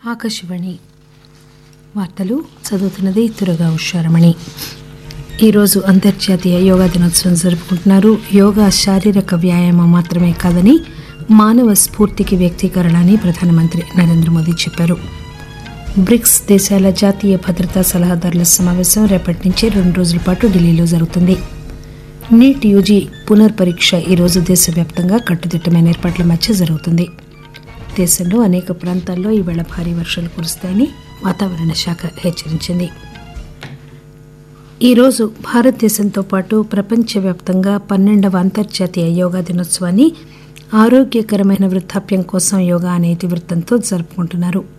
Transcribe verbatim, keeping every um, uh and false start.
ఆకాశవాణి వార్తలు చదువుతున్నది తురగా ఉషారమణి. ఈరోజు అంతర్జాతీయ యోగా దినోత్సవం జరుపుకుంటున్నారు. యోగా శారీరక వ్యాయామం మాత్రమే కాదని మానవ స్ఫూర్తికి వ్యక్తీకరణ అని ప్రధానమంత్రి నరేంద్ర మోదీ చెప్పారు. బ్రిక్స్ దేశాల జాతీయ భద్రతా సలహాదారుల సమావేశం రేపటి నుంచి రెండు రోజుల పాటు ఢిల్లీలో జరుగుతుంది. నీట్ యూజీ పునర్పరీక్ష ఈరోజు దేశవ్యాప్తంగా కట్టుదిట్టమైన ఏర్పాట్ల మధ్య జరుగుతుంది. దేశంలో అనేక ప్రాంతాల్లో ఈవేళ భారీ వర్షాలు కురుస్తాయని వాతావరణ శాఖ హెచ్చరించింది. ఈరోజు భారతదేశంతో పాటు ప్రపంచవ్యాప్తంగా పన్నెండవ అంతర్జాతీయ యోగా దినోత్సవాన్ని ఆరోగ్యకరమైన వృద్ధాప్యం కోసం యోగా అనే ఇతివృత్తంతో జరుపుకుంటున్నారు.